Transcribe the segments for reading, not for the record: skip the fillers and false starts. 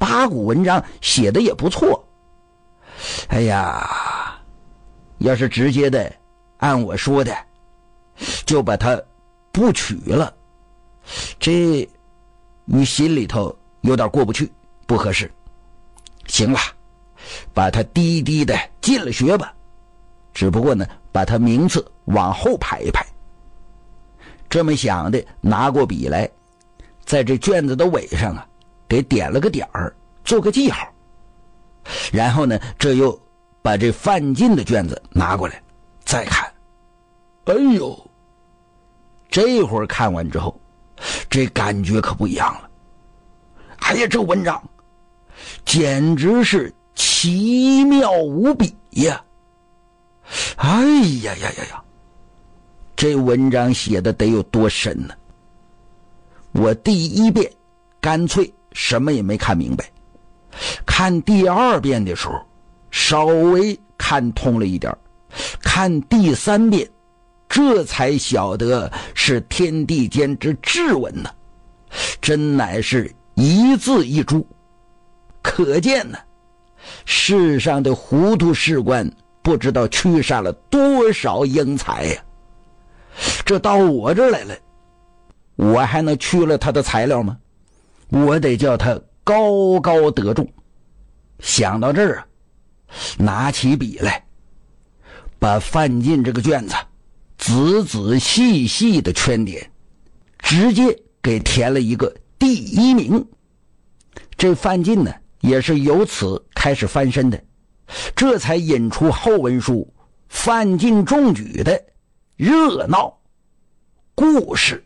八股文章写的也不错。哎呀，要是直接的按我说的就把它不取了，这你心里头有点过不去，不合适。行了，把它低低的进了学吧，只不过呢把它名次往后排一排。这么想的，拿过笔来，在这卷子的尾上啊给点了个点儿，做个记号。然后呢这又把这范进的卷子拿过来再看。哎呦，这会儿看完之后，这感觉可不一样了。哎呀，这文章简直是奇妙无比呀！哎呀呀呀呀，这文章写的得有多深呢？我第一遍干脆什么也没看明白，看第二遍的时候稍微看通了一点，看第三遍这才晓得是天地间之至文呢，真乃是一字一珠。可见呢，世上的糊涂士官不知道驱杀了多少英才呀！这到我这儿来了，我还能去了他的材料吗？我得叫他高高得中。想到这儿啊，拿起笔来，把范进这个卷子仔仔细细的圈点，直接给填了一个第一名。这范进呢也是由此开始翻身的，这才引出后文书范进中举的热闹故事。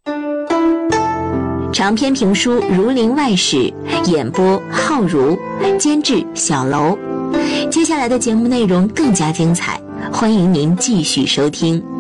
长篇评书《儒林外史》，演播浩如，监制小楼。接下来的节目内容更加精彩，欢迎您继续收听。